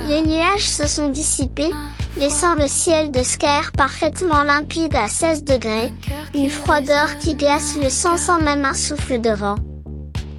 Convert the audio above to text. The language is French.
Les nuages se sont dissipés, laissant le ciel de Sker parfaitement limpide à 16 degrés, une froideur qui glace le sang sans même un souffle de vent.